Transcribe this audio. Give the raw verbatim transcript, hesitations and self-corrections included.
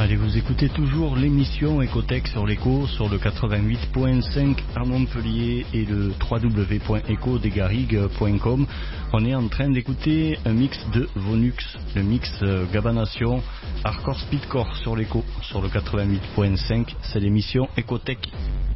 Allez, vous écoutez toujours l'émission Ecotech sur l'écho, sur le quatre-vingt-huit point cinq à Montpellier et le w w w point eco des garrigues point com. On est en train d'écouter un mix de Vonux, le mix Gabanation, Hardcore Speedcore sur l'écho, sur le quatre-vingt-huit point cinq. C'est l'émission Ecotech.